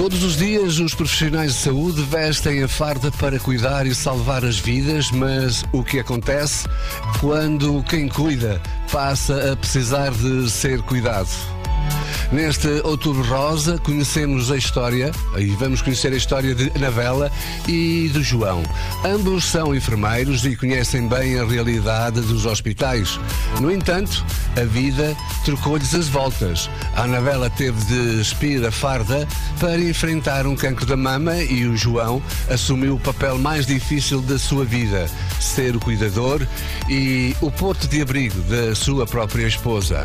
Todos os dias os profissionais de saúde vestem a farda para cuidar e salvar as vidas, mas o que acontece quando quem cuida passa a precisar de ser cuidado? Neste Outubro Rosa conhecemos a história, e vamos conhecer a história de Anabela e de João. Ambos são enfermeiros e conhecem bem a realidade dos hospitais. No entanto, a vida trocou-lhes as voltas. A Anabela teve de despir a farda para enfrentar um cancro da mama e o João assumiu o papel mais difícil da sua vida, ser o cuidador e o porto de abrigo da sua própria esposa.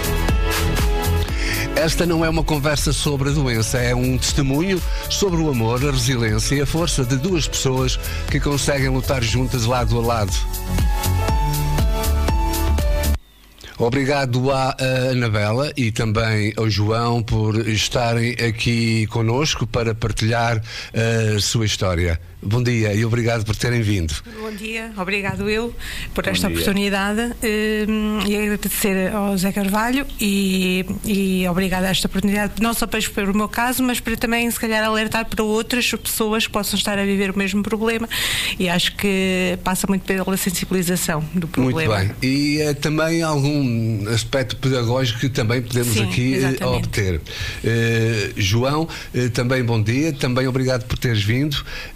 Esta não é uma conversa sobre a doença, é um testemunho sobre o amor, a resiliência e a força de duas pessoas que conseguem lutar juntas lado a lado. Obrigado à Anabela e também ao João por estarem aqui connosco para partilhar a sua história. Bom dia e obrigado por terem vindo. Bom dia, obrigado eu por esta oportunidade e agradecer ao Zé Carvalho e obrigado a esta oportunidade, não só para expor o meu caso, mas para também se calhar alertar para outras pessoas que possam estar a viver o mesmo problema, e acho que passa muito pela sensibilização do problema. Muito bem, e também algum aspecto pedagógico que também podemos obter. João, também bom dia, também obrigado por teres vindo.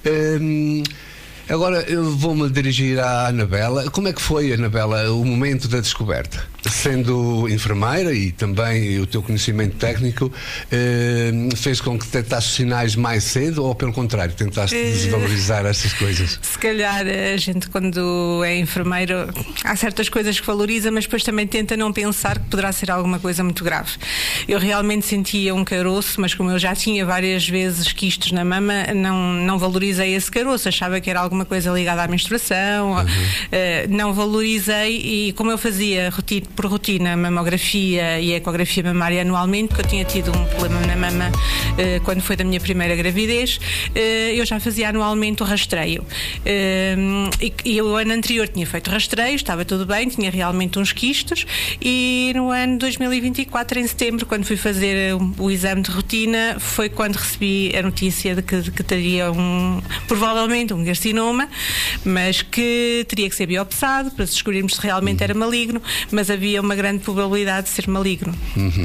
Agora eu vou-me dirigir à Anabela. Como é que foi, Anabela, o momento da descoberta? Sendo enfermeira e também o teu conhecimento técnico fez com que tentasses sinais mais cedo ou pelo contrário, tentaste desvalorizar essas coisas? Se calhar a gente quando é enfermeiro há certas coisas que valoriza, mas depois também tenta não pensar que poderá ser alguma coisa muito grave. Eu realmente sentia um caroço, mas como eu já tinha várias vezes quistos na mama, não valorizei esse caroço, achava que era alguma coisa ligada à menstruação, não valorizei, e como eu fazia por rotina mamografia e ecografia mamária anualmente, porque eu tinha tido um problema na mama quando foi da minha primeira gravidez, eu já fazia anualmente o rastreio, e o ano anterior tinha feito rastreio, estava tudo bem, tinha realmente uns quistos, e no ano 2024, em setembro, quando fui fazer o exame de rotina, foi quando recebi a notícia de que teria provavelmente um carcinoma, mas que teria que ser biopsado para descobrirmos se realmente era maligno, mas havia uma grande probabilidade de ser maligno.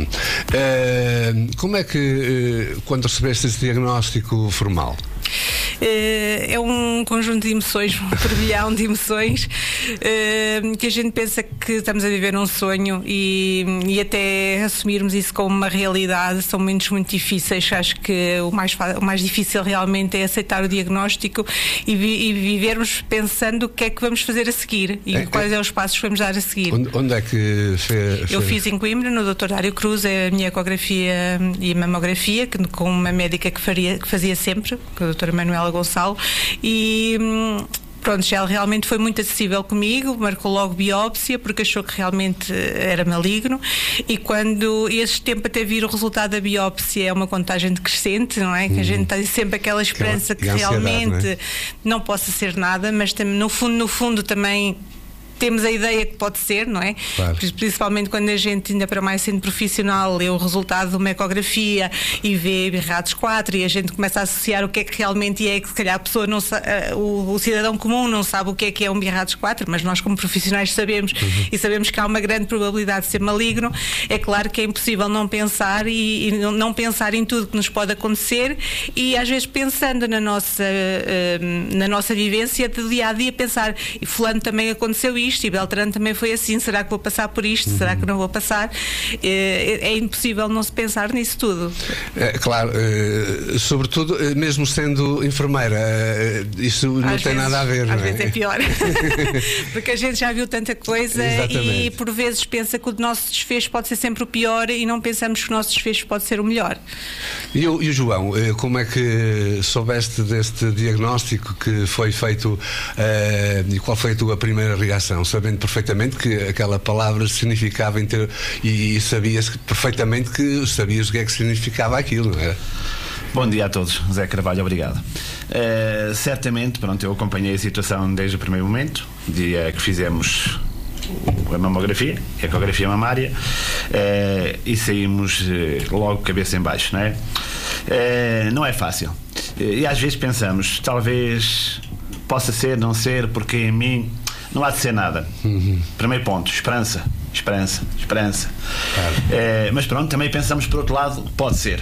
Como é que, quando recebeste esse diagnóstico formal? É um conjunto de emoções, um turbilhão de emoções, que a gente pensa que estamos a viver um sonho, e até assumirmos isso como uma realidade são momentos muito difíceis. Acho que o mais difícil realmente é aceitar o diagnóstico e vivermos pensando o que é que vamos fazer a seguir e quais são os passos que vamos dar a seguir. Onde é que fez? Eu fiz em Coimbra, no Dr. Dário Cruz, a minha ecografia e mamografia, com uma médica que fazia sempre, com a doutora Manuela Gonçalo, e pronto, ela realmente foi muito acessível comigo, marcou logo biópsia porque achou que realmente era maligno, e quando esse tempo até vir o resultado da biópsia é uma contagem decrescente, não é? Que a gente tem sempre aquela esperança que realmente não possa ser nada, mas no fundo também temos a ideia que pode ser, não é? Claro. Principalmente quando a gente, ainda para mais sendo profissional, lê o resultado de uma ecografia e vê BRADS 4 e a gente começa a associar o que é que realmente é, que se calhar a pessoa não sabe, o cidadão comum não sabe o que é um BRADS 4, mas nós como profissionais sabemos, e sabemos que há uma grande probabilidade de ser maligno. É claro que é impossível não pensar e não pensar em tudo que nos pode acontecer, e às vezes pensando na nossa vivência de dia a dia, pensar, e fulano também aconteceu isto, e Beltrano também foi assim, será que vou passar por isto, será que não vou passar? É impossível não se pensar nisso tudo. Claro, sobretudo mesmo sendo enfermeira, isso não tem nada a ver, não é? Às vezes é pior porque a gente já viu tanta coisa. Exatamente. E por vezes pensa que o nosso desfecho pode ser sempre o pior e não pensamos que o nosso desfecho pode ser o melhor. E o João, como é que soubeste deste diagnóstico que foi feito, e qual foi a tua primeira reação? Sabendo perfeitamente que aquela palavra significava e sabias perfeitamente que sabias o que é que significava aquilo, não era? Bom dia a todos, Zé Carvalho, obrigado. Certamente, pronto, eu acompanhei a situação desde o primeiro momento, dia que fizemos a mamografia, a ecografia mamária, e saímos logo cabeça em baixo, não é? Não é fácil. E às vezes pensamos, talvez possa ser, não ser, porque em mim não há de ser nada. Primeiro ponto, esperança. Claro. Mas pronto, também pensamos por outro lado, pode ser.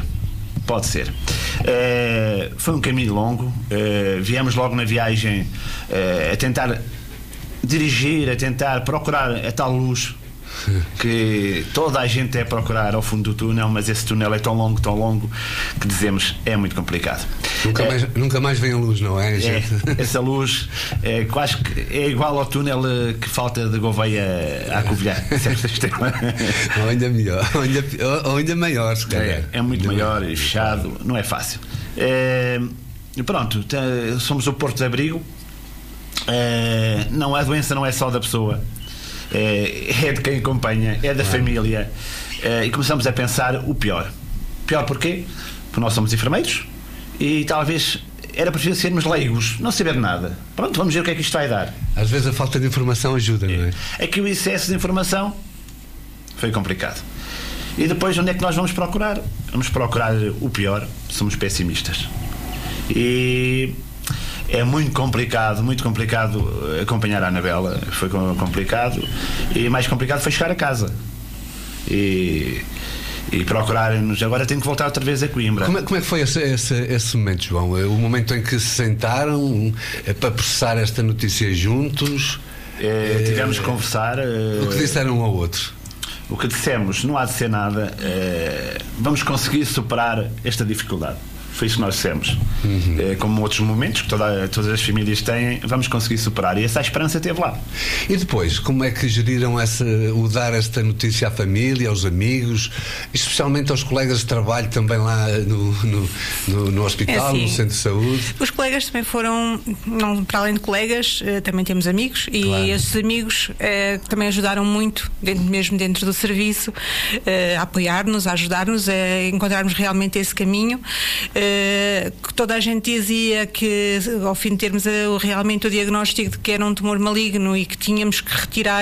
Foi um caminho longo. Viemos logo na viagem a tentar dirigir, a tentar procurar a tal luz que toda a gente é procurar ao fundo do túnel, mas esse túnel é tão longo que dizemos, é muito complicado. Nunca mais vem a luz, não é? Essa luz quase que é igual ao túnel que falta de Gouveia à Covilhã. Ou ainda melhor, ou ainda maior, se calhar. É muito maior e fechado, não é fácil. Pronto, somos o porto de abrigo. A doença não é só da pessoa, é de quem acompanha, é da família, e começamos a pensar o pior. Pior porquê? Porque nós somos enfermeiros e talvez era preciso sermos leigos, não saber nada. Pronto, vamos ver o que é que isto vai dar. Às vezes a falta de informação ajuda, não é? É que o excesso de informação foi complicado. E depois onde é que nós vamos procurar? Vamos procurar o pior, somos pessimistas. E é muito complicado acompanhar a Anabela. Foi complicado. E mais complicado foi chegar a casa e procurarem-nos. Agora tenho que voltar outra vez a Coimbra. Como é que foi esse momento, João? O momento em que se sentaram para processar esta notícia juntos? Tivemos que conversar. O que disseram um ao outro? O que dissemos, não há de ser nada. Vamos conseguir superar esta dificuldade. Foi isso que nós dissemos. Como outros momentos que todas as famílias têm, vamos conseguir superar. E essa esperança esteve lá. E depois, como é que geriram o dar esta notícia à família, aos amigos, especialmente aos colegas de trabalho também lá no hospital, no centro de saúde? Os colegas também foram, para além de colegas, também temos amigos. E claro, esses amigos também ajudaram muito, mesmo dentro do serviço, a apoiar-nos, a ajudar-nos a encontrarmos realmente esse caminho. Que toda a gente dizia que ao fim de termos realmente o diagnóstico de que era um tumor maligno e que tínhamos que retirar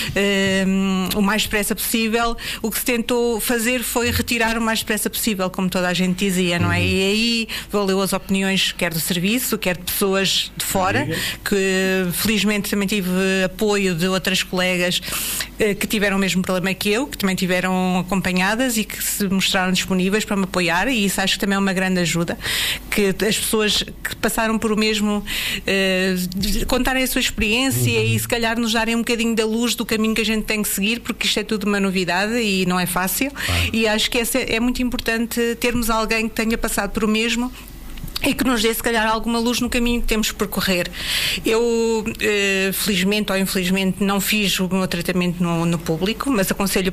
o mais depressa possível, o que se tentou fazer foi retirar o mais depressa possível, como toda a gente dizia, não é? E aí valeu as opiniões quer do serviço, quer de pessoas de fora, que felizmente também tive apoio de outras colegas que tiveram o mesmo problema que eu, que também tiveram acompanhadas e que se mostraram disponíveis para me apoiar, e isso acho que também é uma grande ajuda, que as pessoas que passaram por o mesmo contarem a sua experiência e se calhar nos darem um bocadinho da luz do caminho que a gente tem que seguir, porque isto é tudo uma novidade e não é fácil. E acho que é muito importante termos alguém que tenha passado por o mesmo e que nos dê, se calhar, alguma luz no caminho que temos que percorrer. Eu, felizmente ou infelizmente, não fiz o meu tratamento no público, mas aconselho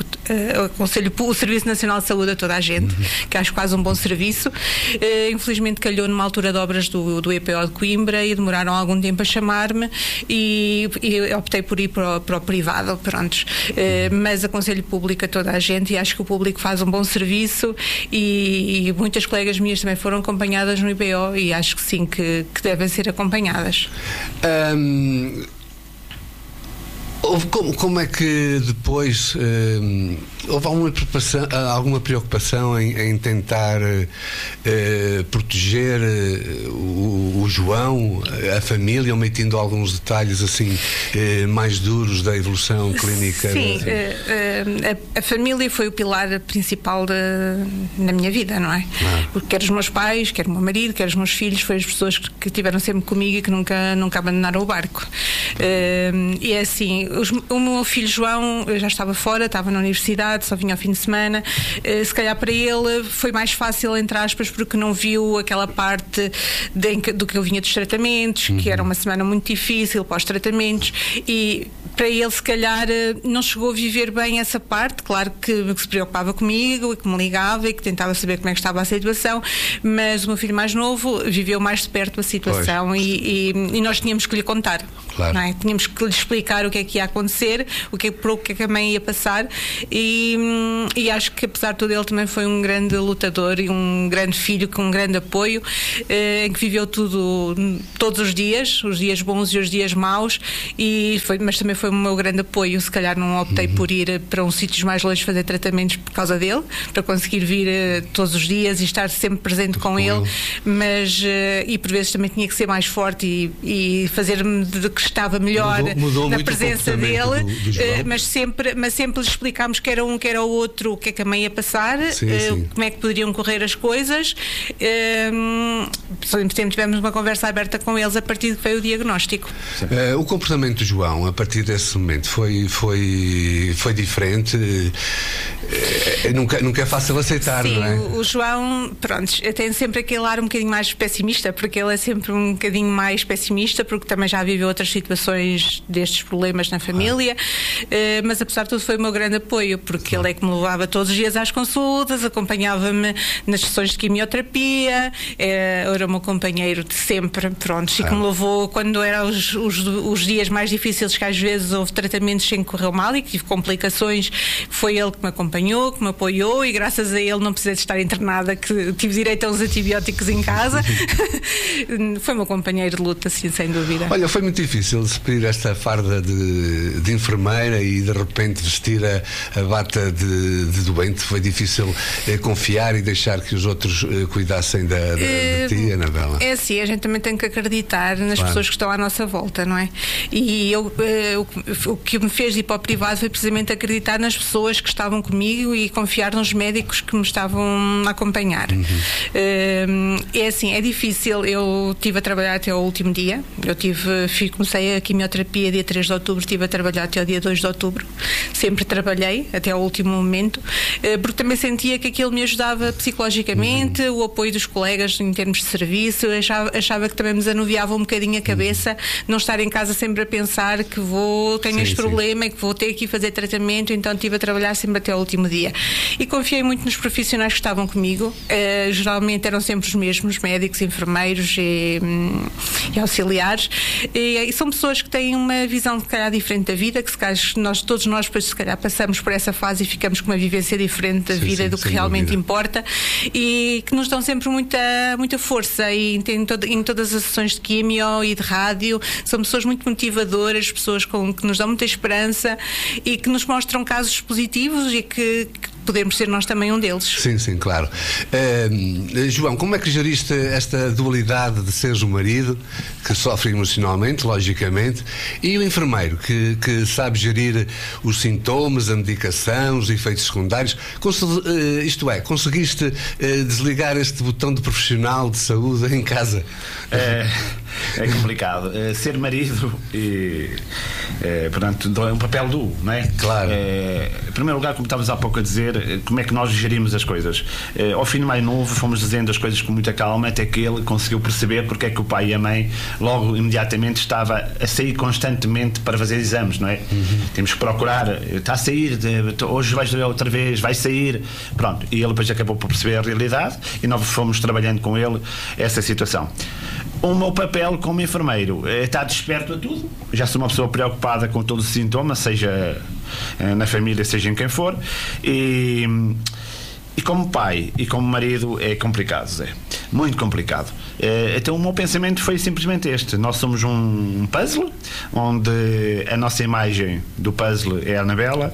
o Serviço Nacional de Saúde a toda a gente, que acho quase um bom serviço. Infelizmente calhou numa altura de obras do EPO de Coimbra e demoraram algum tempo a chamar-me e optei por ir para o privado, prontos. Mas aconselho o público a toda a gente e acho que o público faz um bom serviço e muitas colegas minhas também foram acompanhadas no IPO e acho que sim, que devem ser acompanhadas. Como é que depois houve alguma preocupação em tentar proteger o João, a família, omitindo alguns detalhes assim mais duros da evolução clínica? Sim, a família foi o pilar principal na minha vida, não é? Porque quer os meus pais, quer o meu marido, quer os meus filhos, foram as pessoas que estiveram sempre comigo e que nunca abandonaram o barco. E é assim, o meu filho João já estava fora, estava na universidade, só vinha ao fim de semana. Se calhar para ele foi mais fácil, entre aspas, porque não viu aquela parte do que eu vinha dos tratamentos, que era uma semana muito difícil pós-tratamentos, e para ele se calhar não chegou a viver bem essa parte. Claro que se preocupava comigo e que me ligava e que tentava saber como é que estava a situação, mas o meu filho mais novo viveu mais de perto a situação e nós tínhamos que lhe contar. Claro. Não é? Tínhamos que lhe explicar o que é que ia acontecer, por que é que a mãe ia passar, e acho que apesar de tudo ele também foi um grande lutador e um grande filho com um grande apoio, em que viveu tudo todos os dias bons e os dias maus, mas também foi o meu grande apoio. Se calhar não optei por ir para uns sítios mais longe fazer tratamentos por causa dele, para conseguir vir todos os dias e estar sempre presente com ele, mas e por vezes também tinha que ser mais forte e fazer-me de que estava melhor mudou na presença dele, do mas sempre lhe explicámos que era um, que era o outro, o que é que a mãe ia passar, sim. como é que poderiam correr as coisas. Sempre tivemos uma conversa aberta com eles a partir de que veio o diagnóstico. O comportamento do João a partir desse momento foi diferente. Nunca é fácil aceitar. Sim, não é? O João, pronto, tem sempre aquele ar um bocadinho mais pessimista, porque ele é sempre um bocadinho mais pessimista, porque também já viveu outras situações destes problemas na família, mas apesar de tudo foi o meu grande apoio, porque ele é que me levava todos os dias às consultas, acompanhava-me nas sessões de quimioterapia, era o meu companheiro de sempre, pronto, e que me levou quando eram os dias mais difíceis, que às vezes houve tratamentos sem que correu mal e que tive complicações, foi ele que me acompanhou, que me apoiou, e graças a ele não precisei de estar internada, que tive direito a uns antibióticos em casa. Foi meu companheiro de luta, sim, sem dúvida. Olha, foi muito difícil despedir esta farda de enfermeira e de repente vestir a bata de doente. Foi difícil confiar e deixar que os outros cuidassem de ti, Anabela? É assim, a gente também tem que acreditar nas pessoas que estão à nossa volta, não é? E o que me fez ir para o privado foi precisamente acreditar nas pessoas que estavam comigo e confiar nos médicos que me estavam a acompanhar. É assim, é difícil. Eu estive a trabalhar até ao último dia. Comecei a quimioterapia dia 3 de outubro, estive a trabalhar até ao dia 2 de outubro. Sempre trabalhei até ao último momento, porque também sentia que aquilo me ajudava psicologicamente, o apoio dos colegas em termos de serviço. Eu achava que também me desanuviava um bocadinho a cabeça, não estar em casa sempre a pensar que tenho este problema e que vou ter que ir fazer tratamento, então estive a trabalhar sempre até ao último dia. E confiei muito nos profissionais que estavam comigo, geralmente eram sempre os mesmos, médicos, enfermeiros e auxiliares, e são pessoas que têm uma visão se calhar diferente da vida, que se calhar todos nós depois se calhar passamos por essa fase e ficamos com uma vivência diferente da vida do que realmente importa, e que nos dão sempre muita força, e em todas as sessões de quimio e de rádio são pessoas muito motivadoras, pessoas que nos dão muita esperança e que nos mostram casos positivos e que podemos ser nós também um deles. Sim, claro. João, como é que geriste esta dualidade de seres o marido, que sofre emocionalmente, logicamente, e o enfermeiro, que sabe gerir os sintomas, a medicação, os efeitos secundários? Isto é, conseguiste desligar este botão de profissional de saúde em casa? É complicado. Ser marido portanto, é um papel duro, não é? Claro. Em primeiro lugar, como estavas há pouco a dizer, como é que nós gerimos as coisas. Ao fim do mais novo, fomos dizendo as coisas com muita calma, até que ele conseguiu perceber porque é que o pai e a mãe logo imediatamente estava a sair constantemente para fazer exames, não é? Temos que procurar, está a sair, hoje vais outra vez, vai sair, pronto. E ele depois acabou por perceber a realidade e nós fomos trabalhando com ele essa situação. O meu papel como enfermeiro é estar desperto a tudo. Já sou uma pessoa preocupada com todos os sintomas, seja na família, seja em quem for, e como pai e como marido é complicado, Zé, muito complicado. Então o meu pensamento foi simplesmente este: nós somos um puzzle, onde a nossa imagem do puzzle é a Anabela,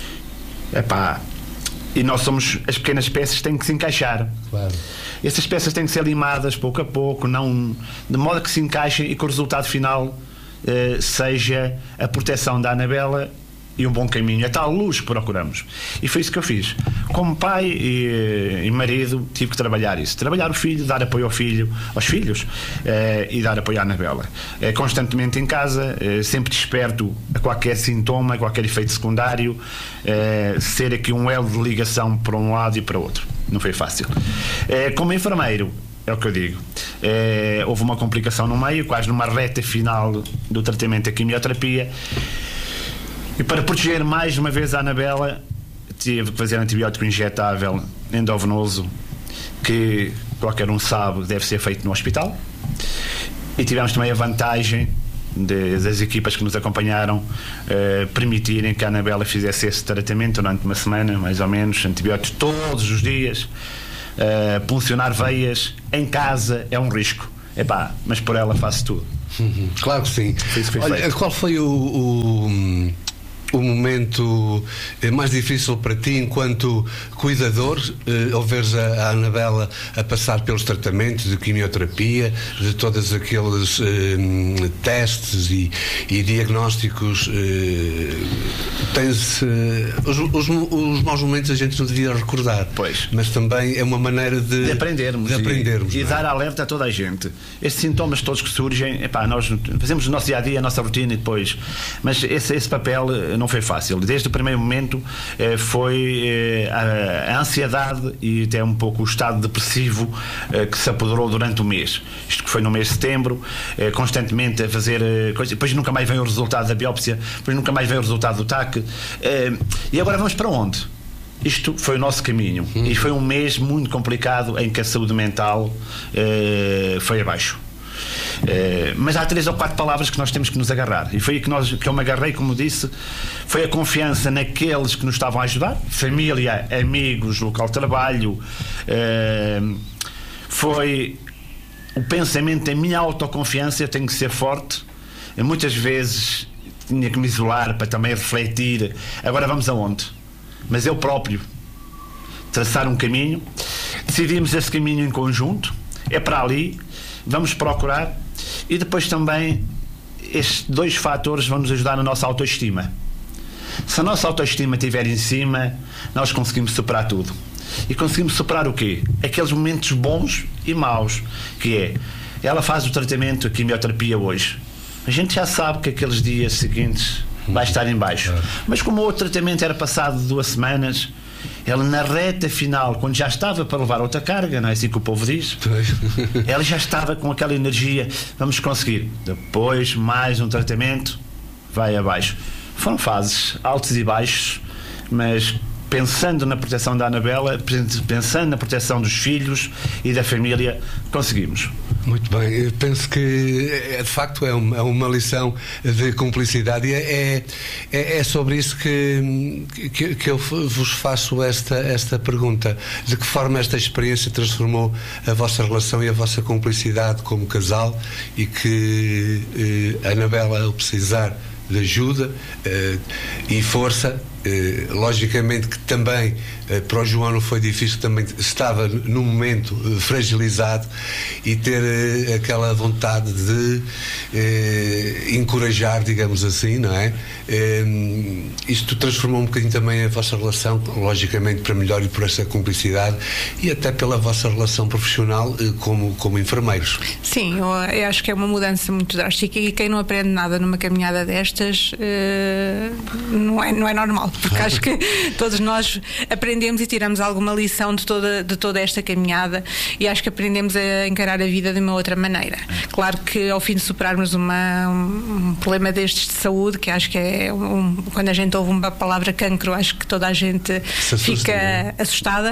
e nós somos as pequenas peças que têm que se encaixar. Claro. Essas peças têm que ser limadas pouco a pouco, não, de modo que se encaixem e que o resultado final seja a proteção da Anabela e um bom caminho, a tal luz que procuramos. E foi isso que eu fiz. Como pai e marido, tive que trabalhar isso. Trabalhar o filho, dar apoio aos filhos, e dar apoio à Anabela. Constantemente em casa, sempre desperto a qualquer sintoma, a qualquer efeito secundário, ser aqui um elo de ligação para um lado e para o outro. Não foi fácil. Como enfermeiro, é o que eu digo. Houve uma complicação no meio, quase numa reta final do tratamento da quimioterapia. E para proteger mais uma vez a Anabela, tive que fazer antibiótico injetável endovenoso, que qualquer um sabe deve ser feito no hospital. E tivemos também a vantagem das equipas que nos acompanharam permitirem que a Anabela fizesse esse tratamento durante uma semana, mais ou menos, antibióticos todos os dias, puncionar veias em casa é um risco, mas por ela faço tudo. Claro que sim. Olha, qual foi o momento mais difícil para ti enquanto cuidador, ao veres a Anabela a passar pelos tratamentos de quimioterapia, de todos aqueles testes e diagnósticos? Os maus momentos a gente não devia recordar, mas também é uma maneira de aprendermos e dar alerta a toda a gente. Estes sintomas todos que surgem, nós fazemos o nosso dia-a-dia, a nossa rotina e depois, mas esse papel não foi fácil. Desde o primeiro momento foi a ansiedade e até um pouco o estado depressivo que se apoderou durante o mês. Isto que foi no mês de setembro, constantemente a fazer coisas, depois nunca mais veio o resultado da biópsia, depois nunca mais veio o resultado do TAC. E agora vamos para onde? Isto foi o nosso caminho. E foi um mês muito complicado em que a saúde mental foi abaixo. Mas há 3 ou 4 palavras que nós temos que nos agarrar, e foi aí que eu me agarrei, como disse. Foi a confiança naqueles que nos estavam a ajudar, família, amigos, local de trabalho, foi o pensamento da minha autoconfiança. Eu tenho que ser forte. Muitas vezes tinha que me isolar para também refletir, agora vamos aonde? Mas eu próprio traçar um caminho, decidimos esse caminho em conjunto, é para ali, vamos procurar. E depois também estes 2 fatores vão nos ajudar na nossa autoestima. Se a nossa autoestima estiver em cima, nós conseguimos superar tudo. E conseguimos superar o quê? Aqueles momentos bons e maus, que é, ela faz o tratamento, a quimioterapia hoje, a gente já sabe que aqueles dias seguintes vai estar em baixo, mas como o outro tratamento era passado 2 semanas, ela na reta final, quando já estava para levar outra carga, não é assim que o povo diz, ela já estava com aquela energia, vamos conseguir. Depois mais um tratamento, vai abaixo. Foram fases altos e baixos, mas pensando na proteção da Anabela, pensando na proteção dos filhos e da família, conseguimos. Muito bem, eu penso que de facto é uma lição de cumplicidade, e é sobre isso que eu vos faço esta pergunta. De que forma esta experiência transformou a vossa relação e a vossa cumplicidade como casal, e que a Anabela, ao precisar de ajuda e força, logicamente que também para o João não foi difícil, também estava num momento fragilizado, e ter aquela vontade de encorajar, digamos assim, não é? Isto transformou um bocadinho também a vossa relação, logicamente para melhor, e por essa cumplicidade, e até pela vossa relação profissional como enfermeiros. Sim, eu acho que é uma mudança muito drástica, e quem não aprende nada numa caminhada destas não é normal, porque acho que todos nós aprendemos e tiramos alguma lição de toda esta caminhada, e acho que aprendemos a encarar a vida de uma outra maneira. Claro que ao fim de superarmos um problema destes de saúde, que acho que é quando a gente ouve uma palavra cancro, acho que toda a gente fica assustada,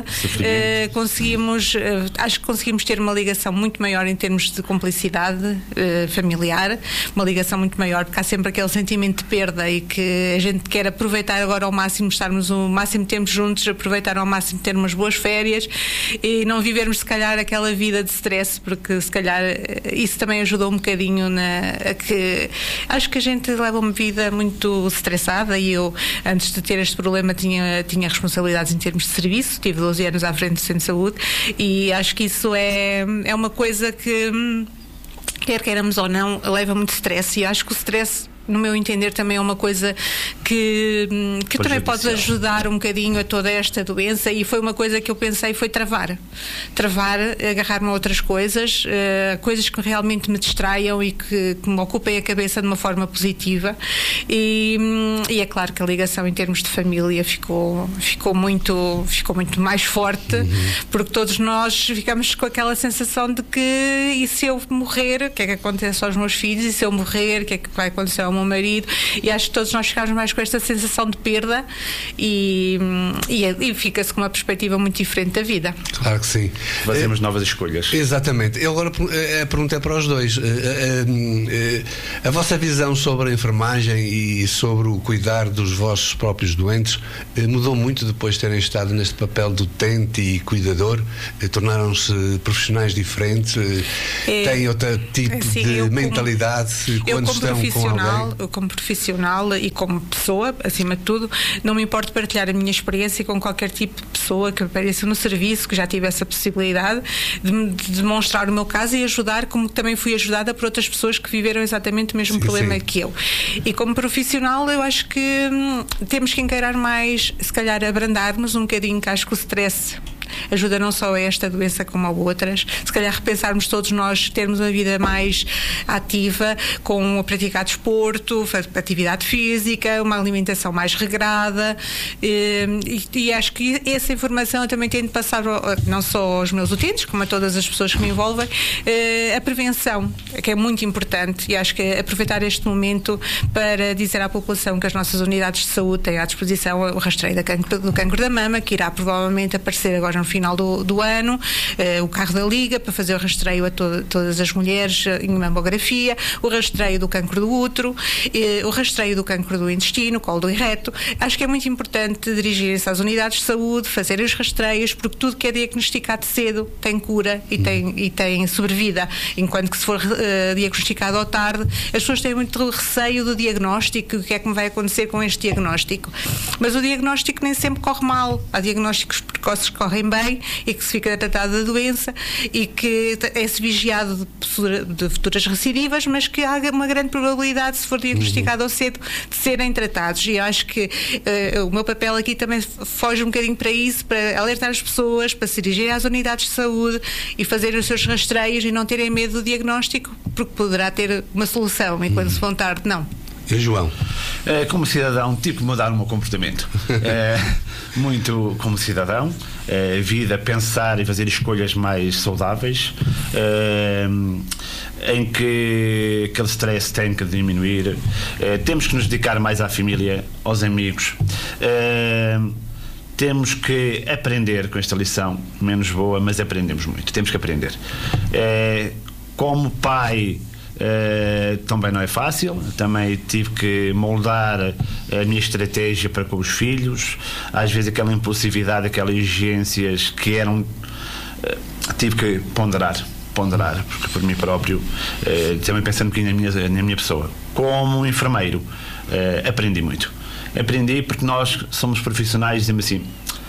acho que conseguimos ter uma ligação muito maior em termos de cumplicidade familiar, uma ligação muito maior, porque há sempre aquele sentimento de perda, e que a gente quer aproveitar agora ao máximo, estarmos o máximo de tempo juntos, aproveitar ao máximo, ter umas boas férias e não vivermos se calhar aquela vida de stress, porque se calhar isso também ajudou um bocadinho a que acho que a gente leva uma vida muito estressada, e eu antes de ter este problema tinha responsabilidades em termos de serviço, tive 12 anos à frente do centro de saúde, e acho que isso é uma coisa que, quer queiramos ou não, leva muito stress, e acho que o stress, no meu entender, também é uma coisa que também pode ajudar um bocadinho a toda esta doença, e foi uma coisa que eu pensei, foi travar, agarrar-me a outras coisas, coisas que realmente me distraiam e que me ocupem a cabeça de uma forma positiva, e é claro que a ligação em termos de família ficou muito mais forte, porque todos nós ficamos com aquela sensação de que, e se eu morrer, o que é que acontece aos meus filhos, e se eu morrer, o que é que vai acontecer ao meu marido, e acho que todos nós ficamos mais com esta sensação de perda e fica-se com uma perspectiva muito diferente da vida. Claro que sim. Fazemos novas escolhas. Exatamente. Eu agora a pergunta é para os dois. A vossa visão sobre a enfermagem e sobre o cuidar dos vossos próprios doentes mudou muito depois de terem estado neste papel do utente e cuidador? Tornaram-se profissionais diferentes? Têm outro tipo de mentalidade quando estão com alguém? Eu como profissional e como pessoa, acima de tudo, não me importo partilhar a minha experiência com qualquer tipo de pessoa que apareça no serviço, que já tive essa possibilidade de demonstrar o meu caso e ajudar, como também fui ajudada por outras pessoas que viveram exatamente o mesmo problema que eu. E como profissional, eu acho que temos que encarar mais, se calhar abrandarmos um bocadinho, que acho que o stress ajuda não só a esta doença como a outras. Se calhar repensarmos todos nós, termos uma vida mais ativa, com a praticar desporto, atividade física, uma alimentação mais regrada, e acho que essa informação eu também tenho de passar não só aos meus utentes, como a todas as pessoas que me envolvem, a prevenção, que é muito importante, e acho que aproveitar este momento para dizer à população que as nossas unidades de saúde têm à disposição o rastreio do cancro da mama, que irá provavelmente aparecer agora no final do ano, o carro da Liga para fazer o rastreio a todas as mulheres em mamografia, o rastreio do cancro do útero, o rastreio do cancro do intestino, colo do reto. Acho que é muito importante dirigirem-se às unidades de saúde, fazerem os rastreios, porque tudo que é diagnosticado cedo tem cura e tem sobrevida, enquanto que se for diagnosticado ao tarde, as pessoas têm muito receio do diagnóstico, o que é que me vai acontecer com este diagnóstico. Mas o diagnóstico nem sempre corre mal. Há diagnósticos precoces que correm bem e que se fica tratado da doença e que é-se vigiado de futuras recidivas, mas que há uma grande probabilidade, se for diagnosticado ao cedo, de serem tratados. E acho que o meu papel aqui também foge um bocadinho para isso, para alertar as pessoas, para se dirigirem às unidades de saúde e fazerem os seus rastreios e não terem medo do diagnóstico, porque poderá ter uma solução, e quando se vão tarde, não. E João? Como cidadão, tive que mudar o meu comportamento. Muito como cidadão. Vida, pensar e fazer escolhas mais saudáveis, em que aquele stress tem que diminuir. Temos que nos dedicar mais à família, aos amigos. Temos que aprender com esta lição, menos boa, mas aprendemos muito. Temos que aprender. Como pai, também não é fácil, também tive que moldar a minha estratégia para com os filhos, às vezes aquela impulsividade, aquelas exigências que eram, tive que ponderar, porque por mim próprio, também pensando um bocadinho na minha pessoa. Como enfermeiro, aprendi muito. Aprendi porque nós somos profissionais, dizemos assim,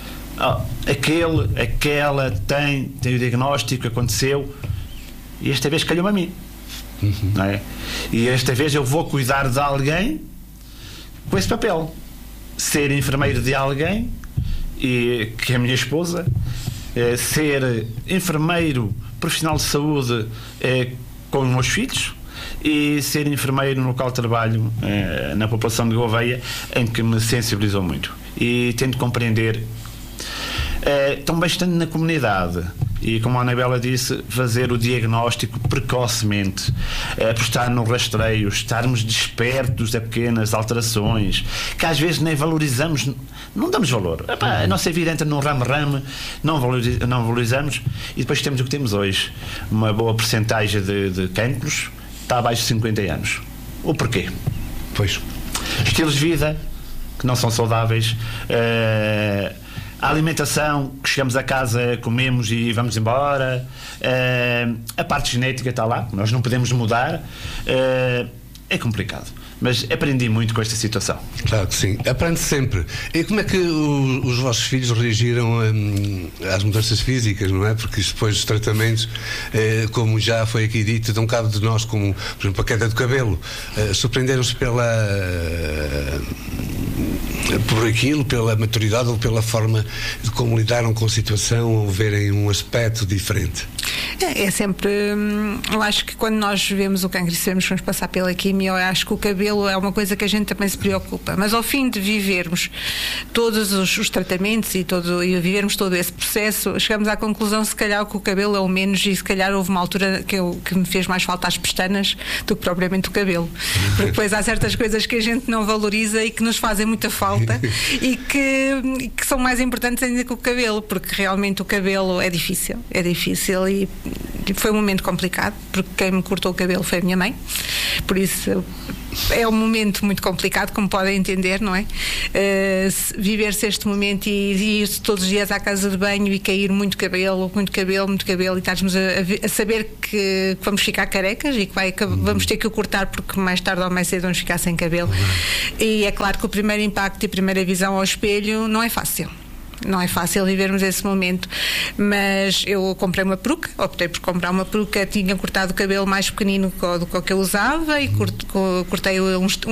aquela tem o diagnóstico, aconteceu, e esta vez calhou-me a mim. Não é? E esta vez eu vou cuidar de alguém com esse papel, ser enfermeiro de alguém, que é a minha esposa, ser enfermeiro profissional de saúde com os meus filhos, e ser enfermeiro no local de trabalho na população de Gouveia, em que me sensibilizou muito, e tento compreender também estando na comunidade. E como a Anabela disse, fazer o diagnóstico precocemente, apostar no rastreio, estarmos despertos a pequenas alterações que às vezes nem valorizamos, não damos valor. A nossa vida entra num rame-rame, não valorizamos, e depois temos o que temos hoje, uma boa percentagem de cancros está abaixo de 50 anos. O porquê? Pois. Estilos de vida que não são saudáveis, a alimentação, que chegamos a casa, comemos e vamos embora, a parte genética está lá, nós não podemos mudar, é complicado. Mas aprendi muito com esta situação. Claro que sim, aprende sempre. E como é que os vossos filhos reagiram às mudanças físicas, não é? Porque isto depois dos tratamentos, como já foi aqui dito, dão cabo de nós, como por exemplo a queda do cabelo. Surpreenderam-se por aquilo, pela maturidade ou pela forma de como lidaram com a situação ou verem um aspecto diferente? É sempre, eu acho que quando nós vemos o cancro e sabemos que vamos passar pela quimio, eu acho que o cabelo é uma coisa que a gente também se preocupa, mas ao fim de vivermos todos os tratamentos e vivermos todo esse processo, chegamos à conclusão se calhar que o cabelo é o menos, e se calhar houve uma altura que me fez mais falta as pestanas do que propriamente o cabelo, porque depois há certas coisas que a gente não valoriza e que nos fazem muita falta e que são mais importantes ainda que o cabelo, porque realmente o cabelo é difícil e foi um momento complicado, porque quem me cortou o cabelo foi a minha mãe, por isso é um momento muito complicado, como podem entender, não é? Viver-se este momento e ir todos os dias à casa de banho e cair muito cabelo, e estarmos a saber que vamos ficar carecas e que vamos ter que o cortar porque mais tarde ou mais cedo vamos ficar sem cabelo. E é claro que o primeiro impacto e a primeira visão ao espelho não é fácil. Não é fácil vivermos esse momento, mas eu comprei uma peruca, optei por comprar uma peruca, tinha cortado o cabelo mais pequenino do que eu usava e cortei